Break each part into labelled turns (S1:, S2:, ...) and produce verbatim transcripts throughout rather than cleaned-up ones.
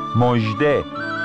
S1: مژده.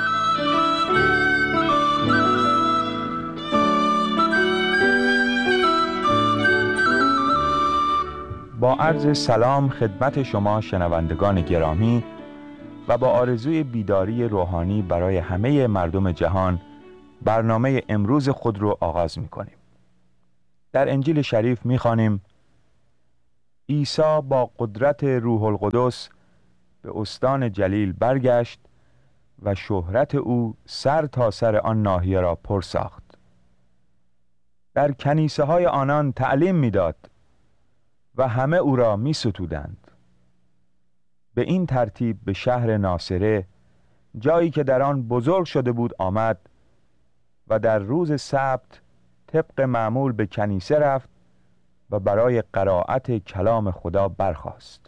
S1: با عرض سلام خدمت شما شنوندگان گرامی و با آرزوی بیداری روحانی برای همه مردم جهان، برنامه امروز خود رو آغاز می‌کنیم. در انجیل شریف می‌خوانیم: عیسی با قدرت روح القدس به استان جلیل برگشت و شهرت او سر تا سر آن ناحیه را پر ساخت. در کنیسه های آنان تعلیم می‌داد و همه او را می‌ستودند. به این ترتیب به شهر ناصره، جایی که در آن بزرگ شده بود، آمد و در روز سبت طبق معمول به کنیسه رفت و برای قرائت کلام خدا برخاست.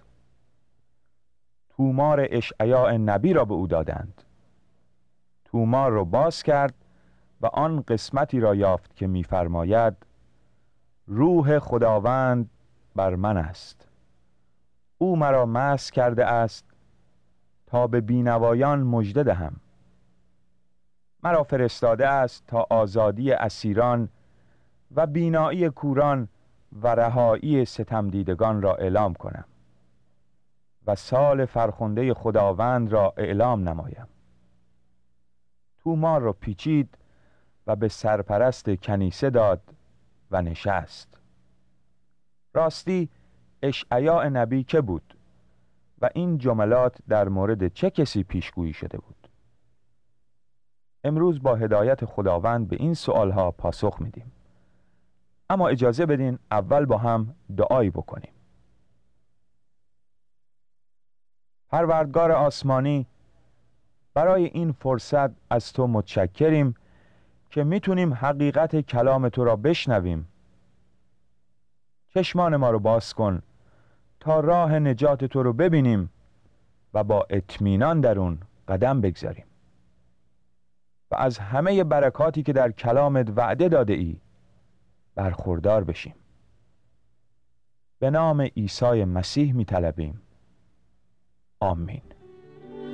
S1: تومار اشعیا نبی را به او دادند. تومار را باز کرد و آن قسمتی را یافت که می‌فرماید: روح خداوند بر من است، او مرا مسح کرده است تا به بینوایان مژده دهم، مرا فرستاده است تا آزادی اسیران و بینایی کوران و رهایی ستم دیدگان را اعلام کنم و سال فرخنده خداوند را اعلام نمایم. تومار را پیچید و به سرپرست کنیسه داد و نشست. راستی اشعیا نبی که بود و این جملات در مورد چه کسی پیشگویی شده بود؟ امروز با هدایت خداوند به این سوالها پاسخ میدیم. اما اجازه بدین اول با هم دعایی بکنیم. پروردگار آسمانی، برای این فرصت از تو متشکریم که میتونیم حقیقت کلام تو را بشنویم. چشمان ما رو باز کن تا راه نجات تو رو ببینیم و با اطمینان در اون قدم بگذاریم و از همه برکاتی که در کلامت وعده داده ای برخوردار بشیم. به نام عیسی مسیح می طلبیم. آمین.